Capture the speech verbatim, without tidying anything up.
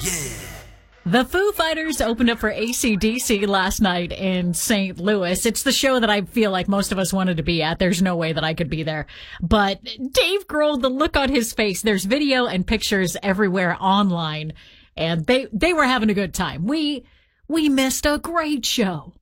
The Foo Fighters opened up for A C D C last night in Saint Louis. It's the show that I feel like most of us wanted to be at. There's no way that I could be there. But Dave Grohl, the look on his face, there's video and pictures everywhere online, and they, they were having a good time. We, we missed a great show.